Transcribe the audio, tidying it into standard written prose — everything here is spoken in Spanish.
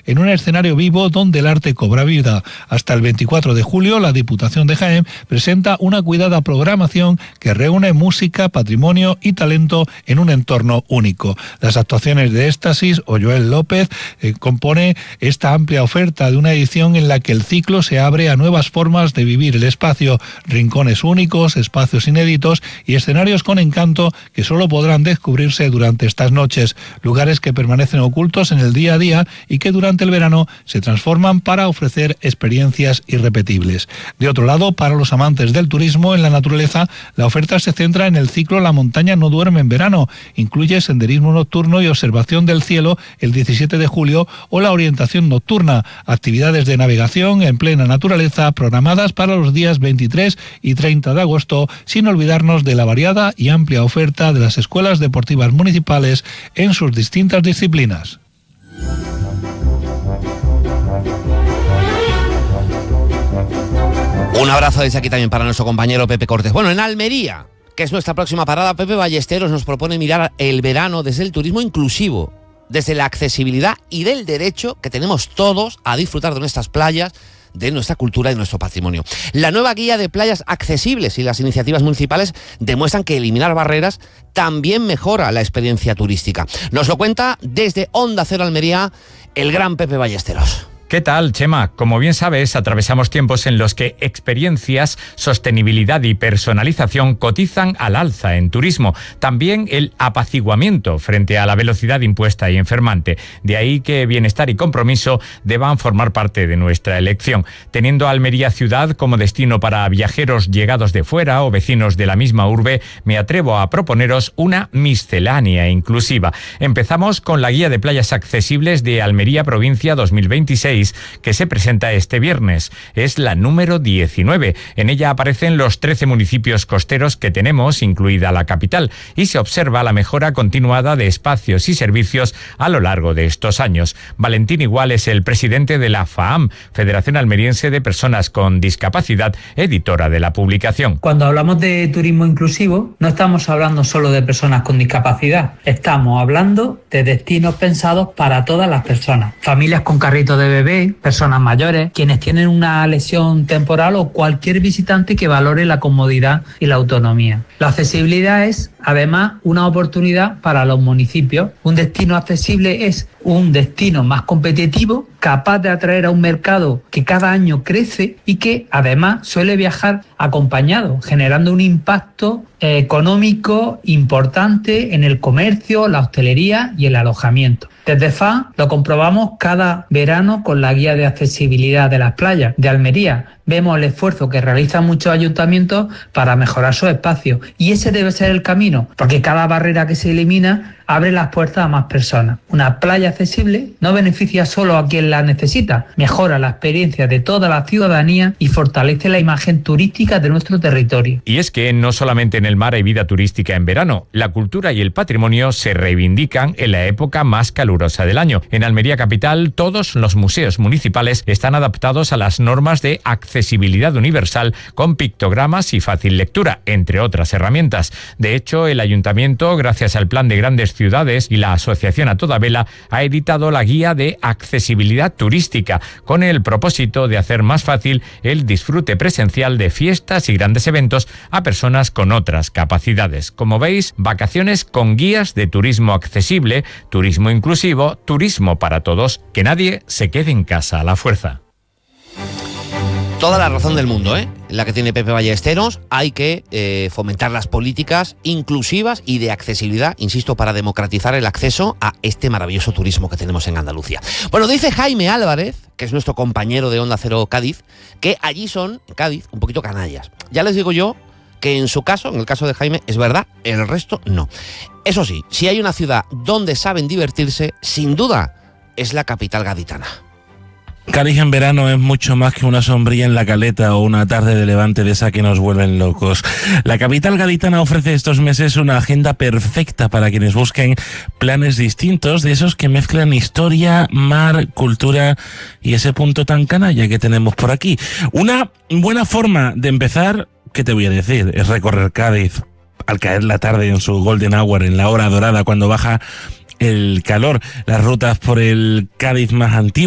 en un escenario vivo donde el arte cobra vida. Hasta el 24 de julio, la Diputación de Jaén presenta una cuidada programación que reúne música, patrimonio y talento en un entorno único. Las actuaciones de Éxtasis o Joel López compone esta amplia oferta de una edición en la que el ciclo se abre a nuevas formas de vivir el espacio, rincones únicos, espacios inéditos y escenarios con encanto que solo podrán descubrirse durante estas noches, lugares que permanecen ocultos en el día a día y que durante el verano se transforman para ofrecer experiencias irrepetibles. De otro lado, para los amantes del turismo en la naturaleza, la oferta se centra en el ciclo La montaña no duerme en verano. Incluye senderismo nocturno y observación del cielo el 17 de julio o la orientación nocturna, actividades de navegación en plena naturaleza programadas para los días 23 y 30 de agosto, sin olvidarnos de la variada y amplia oferta de las escuelas deportivas municipales en sus distintas disciplinas. Un abrazo desde aquí también para nuestro compañero Pepe Cortés. Bueno, en Almería, que es nuestra próxima parada, Pepe Ballesteros nos propone mirar el verano desde el turismo inclusivo, desde la accesibilidad y del derecho que tenemos todos a disfrutar de nuestras playas, de nuestra cultura y de nuestro patrimonio. La nueva guía de playas accesibles y las iniciativas municipales demuestran que eliminar barreras también mejora la experiencia turística. Nos lo cuenta desde Onda Cero Almería el gran Pepe Ballesteros. ¿Qué tal, Chema? Como bien sabes, atravesamos tiempos en los que experiencias, sostenibilidad y personalización cotizan al alza en turismo. También el apaciguamiento frente a la velocidad impuesta y enfermante. De ahí que bienestar y compromiso deban formar parte de nuestra elección. Teniendo a Almería ciudad como destino para viajeros llegados de fuera o vecinos de la misma urbe, me atrevo a proponeros una miscelánea inclusiva. Empezamos con la Guía de Playas Accesibles de Almería Provincia 2026. Que se presenta este viernes. Es la número 19. En ella aparecen los 13 municipios costeros que tenemos, incluida la capital, y se observa la mejora continuada de espacios y servicios a lo largo de estos años. Valentín Igual es el presidente de la FAAM, Federación Almeriense de Personas con Discapacidad, editora de la publicación. Cuando hablamos de turismo inclusivo, no estamos hablando solo de personas con discapacidad, estamos hablando de destinos pensados para todas las personas. Familias con carritos de bebé, personas mayores, quienes tienen una lesión temporal o cualquier visitante que valore la comodidad y la autonomía. La accesibilidad es, además, una oportunidad para los municipios. Un destino accesible es un destino más competitivo, capaz de atraer a un mercado que cada año crece y que, además, suele viajar acompañado, generando un impacto económico importante en el comercio, la hostelería y el alojamiento. Desde FAAM lo comprobamos cada verano con la guía de accesibilidad de las playas de Almería. Vemos el esfuerzo que realizan muchos ayuntamientos para mejorar sus espacios y ese debe ser el camino, porque cada barrera que se elimina abre las puertas a más personas. Una playa accesible no beneficia solo a quien la necesita, mejora la experiencia de toda la ciudadanía y fortalece la imagen turística de nuestro territorio. Y es que no solamente en el mar hay vida turística en verano, la cultura y el patrimonio se reivindican en la época más calurosa del año. En Almería capital, todos los museos municipales están adaptados a las normas de accesibilidad universal con pictogramas y fácil lectura, entre otras herramientas. De hecho, el ayuntamiento, gracias al Plan de Grandes Ciudades y la Asociación A Toda Vela, ha editado la Guía de Accesibilidad Turística, con el propósito de hacer más fácil el disfrute presencial de fiestas y grandes eventos a personas con otras capacidades. Como veis, vacaciones con guías de turismo accesible, turismo inclusivo, turismo para todos, que nadie se quede en casa a la fuerza. Toda la razón del mundo, la que tiene Pepe Ballesteros. Hay que fomentar las políticas inclusivas y de accesibilidad, insisto, para democratizar el acceso a este maravilloso turismo que tenemos en Andalucía. Bueno, dice Jaime Álvarez, que es nuestro compañero de Onda Cero Cádiz, que allí son, en Cádiz, un poquito canallas. Ya les digo yo que en su caso, en el caso de Jaime, es verdad, el resto no. Eso sí, si hay una ciudad donde saben divertirse, sin duda, es la capital gaditana. Cádiz en verano es mucho más que una sombrilla en la caleta o una tarde de levante de esa que nos vuelven locos. La capital gaditana ofrece estos meses una agenda perfecta para quienes busquen planes distintos, de esos que mezclan historia, mar, cultura y ese punto tan canalla que tenemos por aquí. Una buena forma de empezar, ¿qué te voy a decir? Es recorrer Cádiz al caer la tarde en su golden hour, en la hora dorada, cuando baja el calor. Las rutas por el Cádiz más antiguo